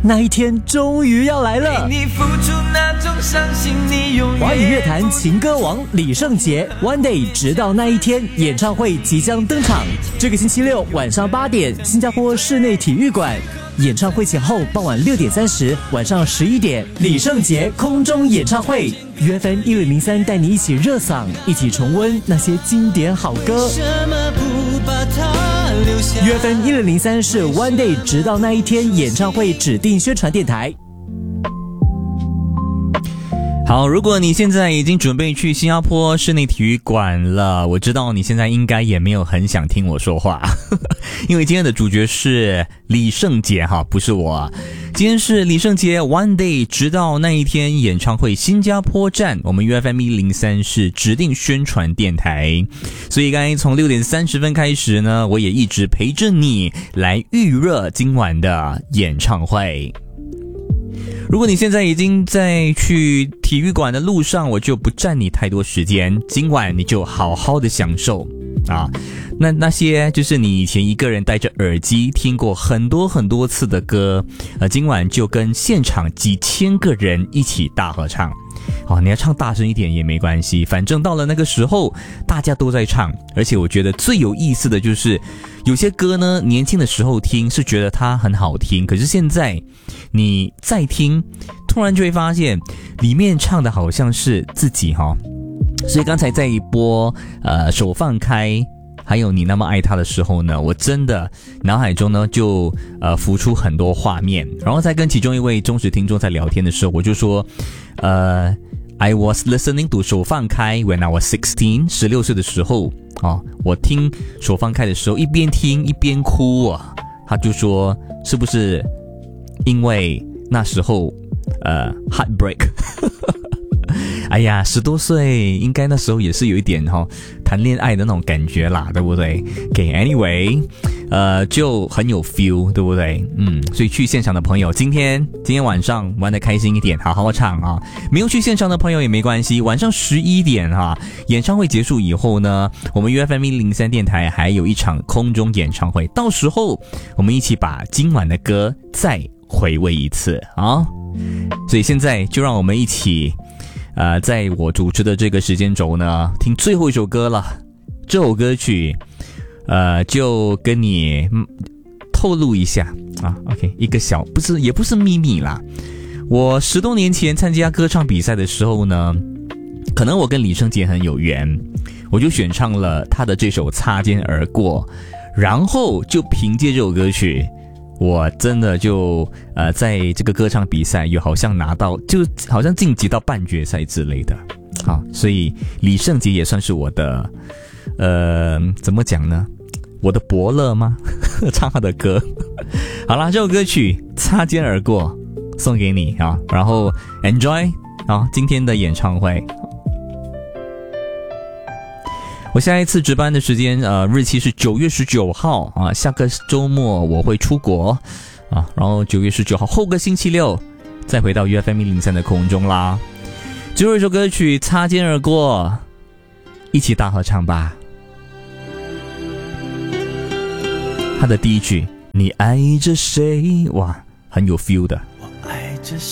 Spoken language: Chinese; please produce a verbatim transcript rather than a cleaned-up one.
那一天终于要来了。 你付出那种伤心，你永远华语乐坛情歌王李圣杰 One Day 直到那一天演唱会即将登场，这个星期六晚上八点，新加坡室内体育馆。演唱会前后傍晚六点三十，晚上十一点，李圣杰空中演唱会。U F M 一零零三带你一起热嗓，一起重温那些经典好歌。U F M 一零零三是 One Day 直到那一天演唱会指定宣传电台。 好，如果你现在已经准备去新加坡室内体育馆了，我知道你现在应该也没有很想听我说话，因为今天的主角是李圣杰哈，不是我。今天是李圣杰 One Day 直到那一天演唱会新加坡站，我们 U F M 一零三是指定宣传电台，所以刚才从六点三十分开始呢，我也一直陪着你来预热今晚的演唱会。如果你现在已经在去体育馆的路上，我就不占你太多时间，今晚你就好好的享受啊。那那些就是你以前一个人戴着耳机听过很多很多次的歌，呃，今晚就跟现场几千个人一起大合唱。哦，你要唱大声一点也没关系，反正到了那个时候大家都在唱。而且我觉得最有意思的就是有些歌呢，年轻的时候听是觉得它很好听，可是现在你再听，突然就会发现里面唱的好像是自己哈、哦。所以刚才在一波呃手放开还有你那么爱他的时候呢，我真的脑海中呢就呃浮出很多画面。然后在跟其中一位忠实听众在聊天的时候，我就说呃 I was listening to 手放开 when I was sixteen 十六岁的时候哦，我听手放开的时候一边听一边哭啊。他就说是不是因为那时候呃 heartbreak 哎呀，十多岁应该那时候也是有一点哈、哦、谈恋爱的那种感觉啦，对不对？ OK anyway 呃就很有 feel， 对不对？嗯，所以去现场的朋友，今天今天晚上玩得开心一点，好好唱啊。没有去现场的朋友也没关系，晚上十一点哈、啊，演唱会结束以后呢，我们 U F M 一零三电台还有一场空中演唱会，到时候我们一起把今晚的歌再回味一次啊。所以现在就让我们一起呃，在我主持的这个时间轴呢，听最后一首歌了。这首歌曲，呃，就跟你、嗯、透露一下啊。OK， 一个小不是也不是秘密啦。我十多年前参加歌唱比赛的时候呢，可能我跟李圣杰很有缘，我就选唱了他的这首《擦肩而过》，然后就凭借这首歌曲。我真的就呃，在这个歌唱比赛有好像拿到，就好像晋级到半决赛之类的，好，所以李圣杰也算是我的，呃，怎么讲呢？我的伯乐吗？唱他的歌。好啦，这首歌曲《擦肩而过》送给你啊，然后 enjoy 啊今天的演唱会。我下一次值班的时间，呃，日期是九月十九号啊，下个周末我会出国啊，然后九月十九号后个星期六再回到 U F M 一零三的空中啦。最后一首歌曲《擦肩而过》，一起大合唱吧。他的第一句，你爱着谁？哇，很有 feel 的。 我爱着